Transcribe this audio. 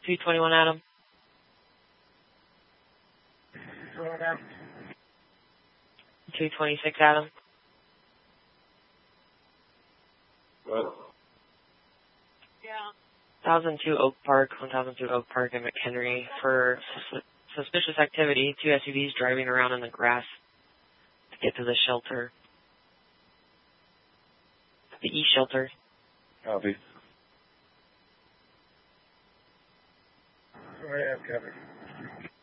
221 Adam. 226 Adam. What? Yeah. 1002 Oak Park, 1002 Oak Park in McHenry for suspicious activity. 2 SUVs driving around in the grass to get to the shelter. The East shelter. Copy. Sorry, I have covered.